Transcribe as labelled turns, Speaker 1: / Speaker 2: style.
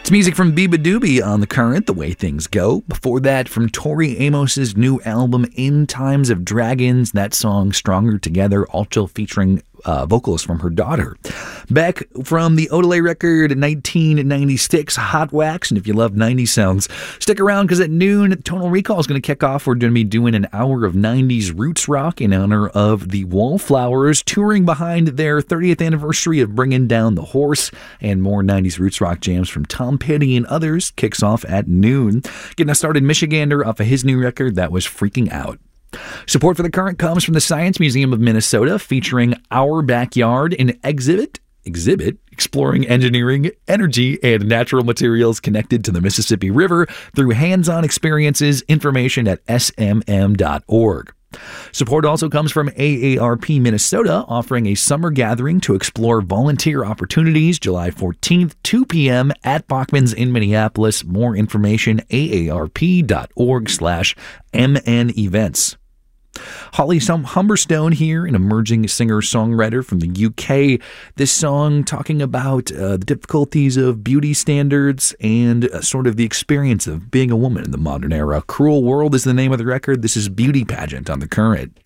Speaker 1: It's music from Biba Doobie on The Current, The Way Things Go. Before that, from Tori Amos's new album, In Times of Dragons, that song, Stronger Together, also featuring vocals from her daughter. Back from the Odelay record, 1996, Hot Wax. And if you love 90s sounds, stick around because at noon, Tonal Recall is going to kick off. We're going to be doing an hour of 90s roots rock in honor of the Wallflowers, touring behind their 30th anniversary of Bringing Down the Horse, and more 90s roots rock jams from Tom Petty and others kicks off at noon. Getting us started, Michigander off of his new record, that was Freaking Out. Support for The Current comes from the Science Museum of Minnesota, featuring Our Backyard, an exhibit exploring engineering, energy, and natural materials connected to the Mississippi River through hands-on experiences. Information at smm.org. Support also comes from AARP Minnesota, offering a summer gathering to explore volunteer opportunities July 14th, 2 p.m. at Bachman's in Minneapolis. More information, aarp.org/MN events. Holly Humberstone here, an emerging singer-songwriter from the UK. This song talking about the difficulties of beauty standards and sort of the experience of being a woman in the modern era. Cruel World is the name of the record. This is Beauty Pageant on The Current.